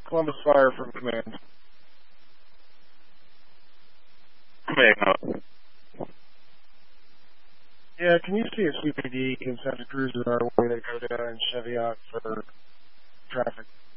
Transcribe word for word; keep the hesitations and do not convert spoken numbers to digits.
Columbus Fire from command. Command up. Yeah, can you see a C P D can send a cruiser our way to go down in Cheviot for traffic?